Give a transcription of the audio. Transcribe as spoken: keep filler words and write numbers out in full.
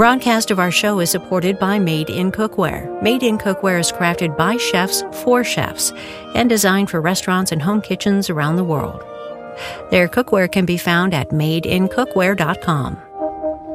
broadcast of our show is supported by Made in Cookware. Made in Cookware is crafted by chefs for chefs and designed for restaurants and home kitchens around the world. Their cookware can be found at made in cookware dot com.